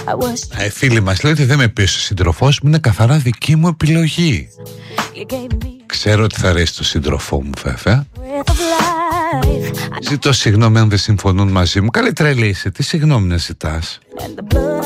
Φίλοι μας λέει ότι δεν με πείσει ο σύντροφός μου, είναι καθαρά δική μου επιλογή. Ξέρω ότι θα αρέσει το σύντροφό μου βέβαια. Ζητώ συγγνώμη αν δεν συμφωνούν μαζί μου. Καλή τρελή είσαι, τι συγγνώμη να ζητάς.